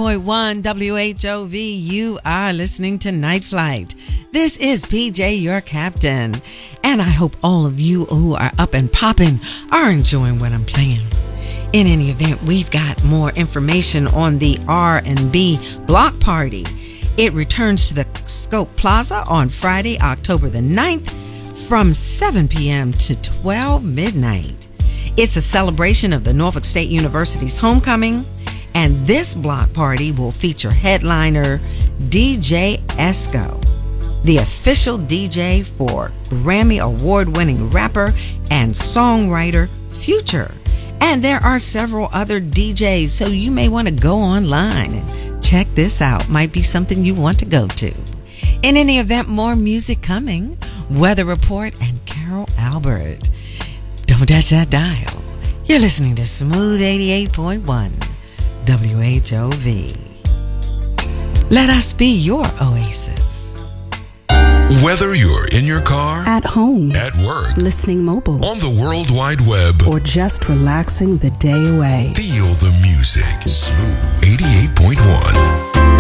88.1 WHOV. You are listening to Night Flight. This is PJ, your captain. And I hope all of you who are up and popping are enjoying what I'm playing. In any event, we've got more information on the R&B block party. It returns to the Scope Plaza on Friday, October the 9th from 7 p.m. to 12 midnight. It's a celebration of the Norfolk State University's homecoming, and this block party will feature headliner DJ Esco, the official DJ for Grammy award-winning rapper and songwriter Future. And there are several other DJs, so you may want to go online and check this out. Might be something you want to go to. In any event, more music coming. Weather Report and Carol Albert. Don't touch that dial. You're listening to Smooth 88.1 WHOV. Let us be your oasis. Whether you're in your car, at home, at work, listening mobile, on the World Wide Web, or just relaxing the day away, feel the music. Smooth 88.1.